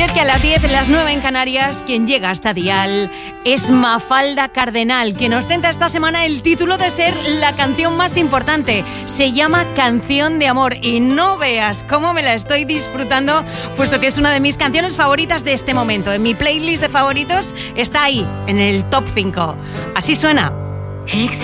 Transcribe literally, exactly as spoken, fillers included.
es que a las diez, las nueve en Canarias, quien llega hasta Dial es Mafalda Cardenal, quien ostenta esta semana el título de ser la canción más importante. Se llama Canción de Amor y no veas cómo me la estoy disfrutando, puesto que es una de mis canciones favoritas de este momento. En mi playlist de favoritos está ahí, en el top cinco. Así suena.